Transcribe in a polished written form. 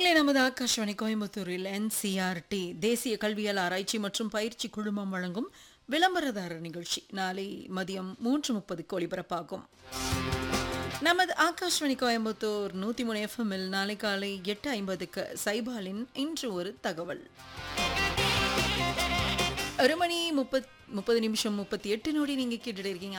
நேயர்களே, நமது ஆகாஷவாணி கோயம்புத்தூரில் என்சிஆர்டி தேசிய கல்வியல் ஆராய்ச்சி மற்றும் பயிற்சி குழுமம் வழங்கும் விளம்பரதாரர் நிகழ்ச்சி நாளை மதியம் 3:30 ஒலிபரப்பாகும். நமது ஆகாஷவாணி கோயம்புத்தூர் 103 எஃப்எம்மில் நாளை காலை 8:50க்கு சைபாலின் இன்று ஒரு தகவல். 1 மணி 30 நிமிஷம் 38 நொடி நீங்க கேட்டுட்டு இருக்கீங்க